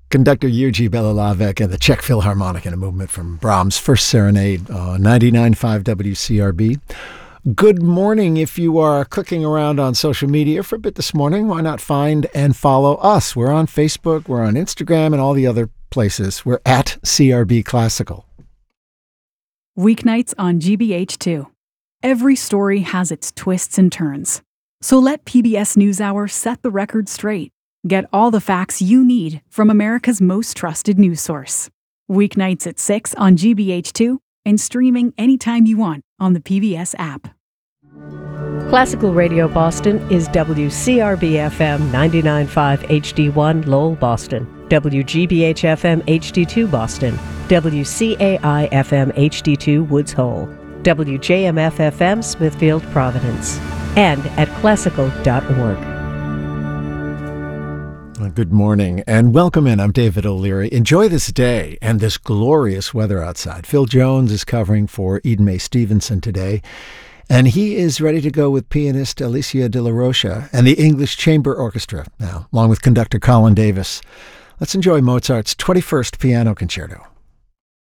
Conductor Jiří Bělohlávek and the Czech Philharmonic in a movement from Brahms' First Serenade, 99.5 WCRB. Good morning. If you are clicking around on social media for a bit this morning, why not find and follow us? We're on Facebook, we're on Instagram, and all the other places. We're at CRB Classical. Weeknights on GBH2. Every story has its twists and turns. So let PBS NewsHour set the record straight. Get all the facts you need from America's most trusted news source. Weeknights at 6 on GBH2 and streaming anytime you want on the PBS app. Classical Radio Boston is WCRB-FM 99.5 HD1 Lowell, Boston, WGBH-FM HD2 Boston, WCAI-FM HD2 Woods Hole, WJMF-FM Smithfield, Providence, and at classical.org. Good morning and welcome in. I'm David O'Leary. Enjoy this day and this glorious weather outside. Phil Jones is covering for Eden Mae Stevenson today, and he is ready to go with pianist Alicia de la Rocha and the English Chamber Orchestra now, along with conductor Colin Davis. Let's enjoy Mozart's 21st Piano Concerto.